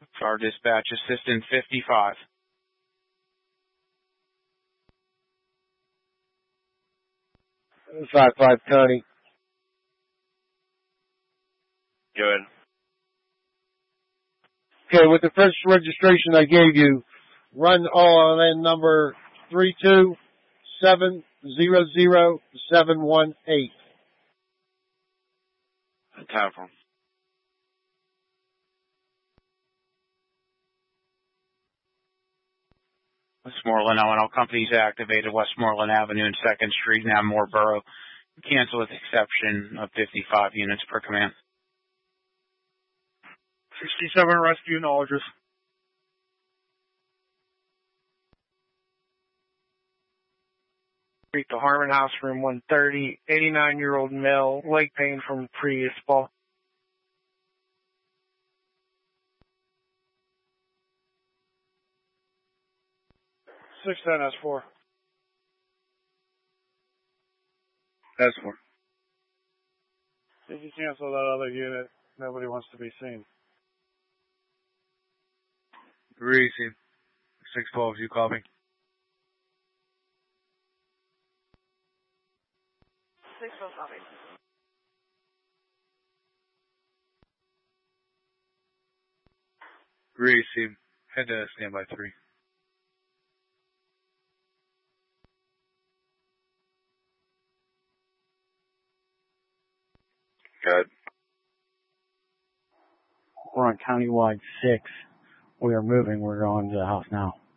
Fire dispatch assistant 55. Five Connie. Good. Okay, with the first registration I gave you, run RLN number 3270718. Time for Westmoreland O&O companies activated Westmoreland Avenue and 2nd Street, now Mooreborough. Cancel with exception of 55 units per command. 67 rescue acknowledges. Street to Harmon House, room 130, 89-year-old male, leg pain from previous fall. S4. S4. If you cancel that other unit, nobody wants to be seen. Receive. 612, you copy. 612 copy. Receive. Head to standby 3. Good. We're on Countywide 6. We are moving. We're going to the house now.